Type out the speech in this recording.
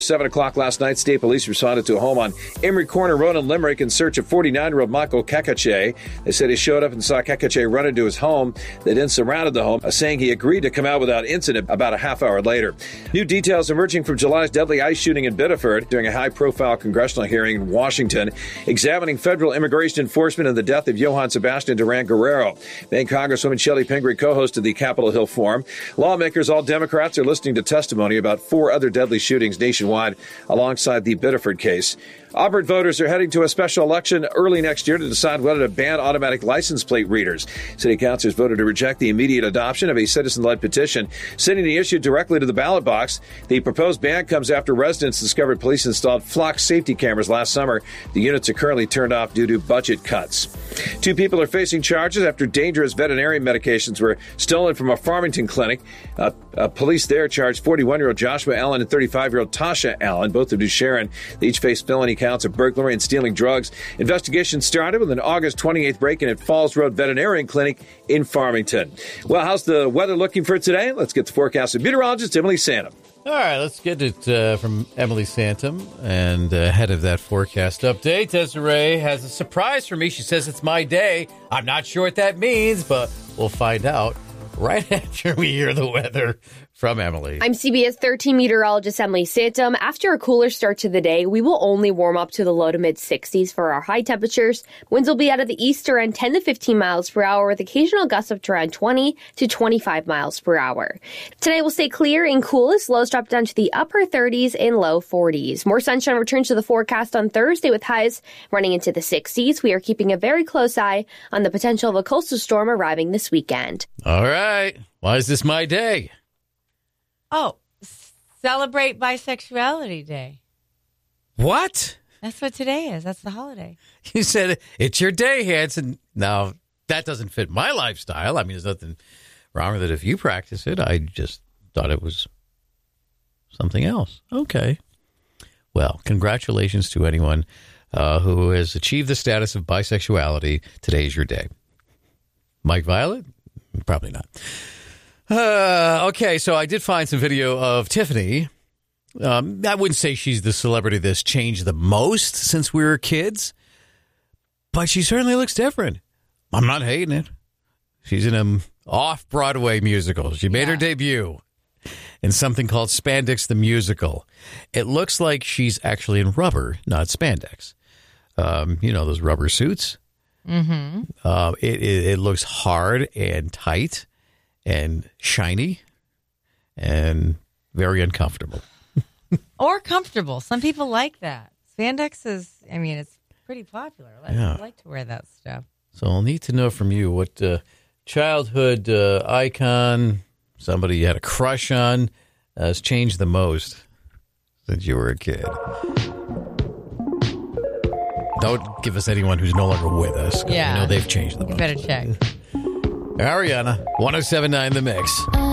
7 o'clock last night, state police responded to a home on Emery Corner Road in Limerick in search of 49-year-old Michael Kakache. They said he showed up and saw Kakache run into his home. They then surrounded the home, saying he agreed to come out without incident about a half hour later. New details emerging from July's deadly ICE shooting in Biddeford during a high-profile congressional hearing in Washington, examining federal immigration enforcement and the death of Johann Sebastian Duran Guerrero. Maine Congresswoman Shelley Pingree co-hosted the Capitol Hill Forum. Lawmakers, all Democrats, are listening to testimony about 4 other deadly shootings nationwide alongside the Biddeford case. Auburn voters are heading to a special election early next year to decide whether to ban automatic license plate readers. City councilors voted to reject the immediate adoption of a citizen-led petition, sending the issue directly to the ballot box. The proposed ban comes after residents discovered police installed flock safety cameras last summer. The units are currently turned off due to budget cuts. 2 people are facing charges after dangerous veterinarian medications were stolen from a Farmington clinic. Police there charged 41-year-old Joshua Allen and 35-year-old Tasha Allen, both of New Sharon. They each face felony counts of burglary and stealing drugs. Investigation started with an August 28th break-in at Falls Road Veterinarian Clinic in Farmington. Well, how's the weather looking for today? Let's get the forecast of meteorologist Emily Santom. All right, let's get it from Emily Santom. And ahead of that forecast update, Desiree has a surprise for me. She says it's my day. I'm not sure what that means, but we'll find out right after we hear the weather from Emily. I'm CBS 13 meteorologist Emily Santom. After a cooler start to the day, we will only warm up to the low to mid 60s for our high temperatures. Winds will be out of the east around 10 to 15 miles per hour with occasional gusts up to around 20 to 25 miles per hour. Today will stay clear and cool as lows drop down to the upper 30s and low 40s. More sunshine returns to the forecast on Thursday with highs running into the 60s. We are keeping a very close eye on the potential of a coastal storm arriving this weekend. All right. Why is this my day? Oh, celebrate Bisexuality Day. What? That's what today is. That's the holiday. You said it's your day, Hanson. Now, that doesn't fit my lifestyle. I mean, there's nothing wrong with it if you practice it. I just thought it was something else. Okay. Well, congratulations to anyone who has achieved the status of bisexuality. Today's your day. Mike Violet? Probably not. Okay, so I did find some video of Tiffany. I wouldn't say she's the celebrity that's changed the most since we were kids, but she certainly looks different. I'm not hating it. She's in an off-Broadway musical. She made her debut in something called Spandex the Musical. It looks like she's actually in rubber, not spandex. You know, those rubber suits? Mm-hmm. It looks hard and tight and shiny and very uncomfortable. Or comfortable. Some people like that. Spandex is, I mean, it's pretty popular. I like to wear that stuff. So I'll need to know from you what childhood icon, somebody you had a crush on, has changed the most since you were a kid. Don't give us anyone who's no longer with us. Yeah. We know they've changed the most. You better check. Ariana, 107.9 The Mix.